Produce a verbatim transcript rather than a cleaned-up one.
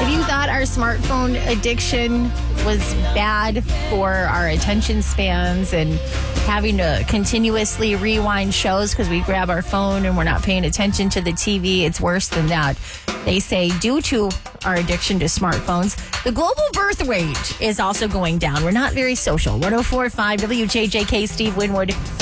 If you thought our smartphone addiction was bad for our attention spans and having to continuously rewind shows because we grab our phone and we're not paying attention to the T V, it's worse than that. They say due to our addiction to smartphones, the global birth rate is also going down. We're not very social. one oh four point five W J J K, Steve Winwood.